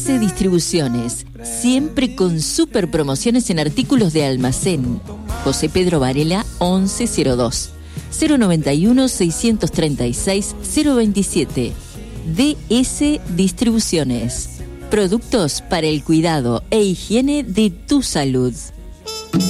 Distribuciones, siempre con super promociones en artículos de almacén. José Pedro Varela 1102 091 636 027. DS Distribuciones. Productos para el cuidado e higiene de tu salud.